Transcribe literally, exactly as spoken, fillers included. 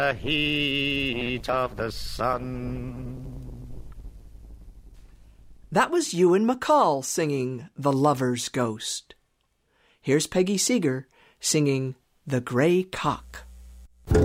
the heat of the sun. That was Ewan MacColl singing The Lover's Ghost. Here's Peggy Seeger singing The Grey Cock.